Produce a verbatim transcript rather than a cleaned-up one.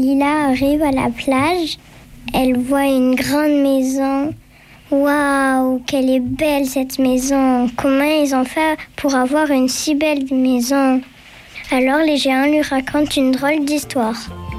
Lila arrive à la plage. Elle voit une grande maison. Waouh, quelle est belle cette maison! Comment ils ont fait pour avoir une si belle maison? Alors les géants lui racontent une drôle d'histoire.